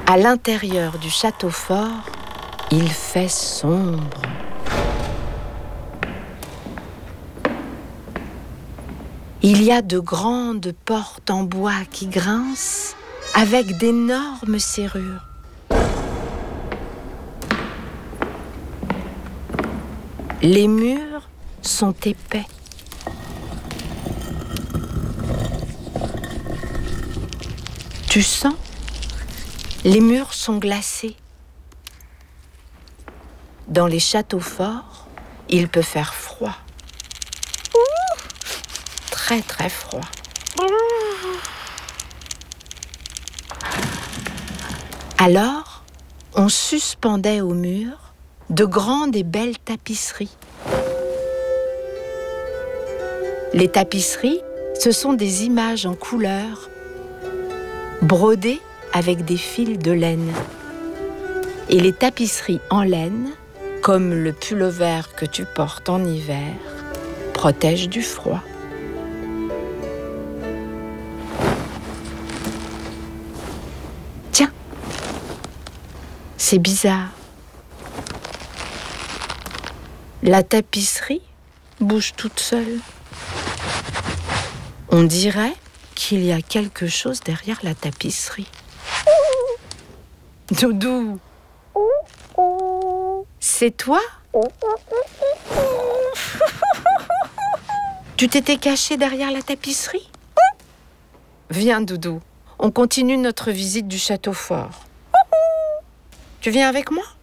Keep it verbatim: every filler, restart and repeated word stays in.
À l'intérieur du château fort, il fait sombre. Il y a de grandes portes en bois qui grincent avec d'énormes serrures. Les murs sont épais. Tu sens? Les murs sont glacés. Dans les châteaux forts, il peut faire froid. Très très froid. Alors, on suspendait au mur de grandes et belles tapisseries. Les tapisseries, ce sont des images en couleur, brodées avec des fils de laine. Et les tapisseries en laine, comme le pullover que tu portes en hiver, protègent du froid. Tiens, c'est bizarre. La tapisserie bouge toute seule. On dirait qu'il y a quelque chose derrière la tapisserie. Doudou, c'est toi? Tu t'étais caché derrière la tapisserie? Viens, Doudou, on continue notre visite du château fort. Tu viens avec moi?